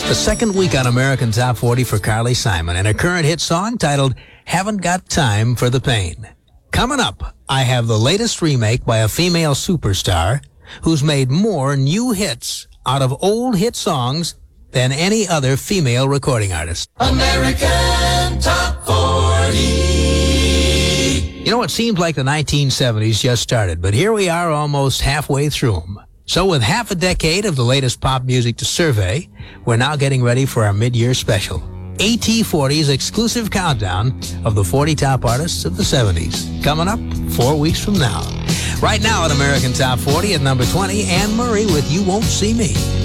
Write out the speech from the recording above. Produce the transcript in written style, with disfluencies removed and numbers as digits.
The second week on American Top 40 for Carly Simon and a current hit song titled Haven't Got Time for the Pain. Coming up, I have the latest remake by a female superstar who's made more new hits out of old hit songs than any other female recording artist. American Top 40. You know, it seems like the 1970s just started, but here we are almost halfway through them. So with half a decade of the latest pop music to survey, we're now getting ready for our mid-year special. AT40's exclusive countdown of the 40 top artists of the 70s. Coming up 4 weeks from now. Right now at American Top 40 at number 20, Anne Murray with You Won't See Me.